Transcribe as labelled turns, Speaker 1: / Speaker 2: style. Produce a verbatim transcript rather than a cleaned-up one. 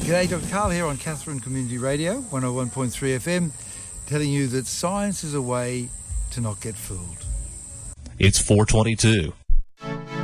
Speaker 1: G'day, Doctor Karl here on Katherine Community Radio, one oh one point three F M, telling you that science is a way to not get fooled.
Speaker 2: It's four twenty-two.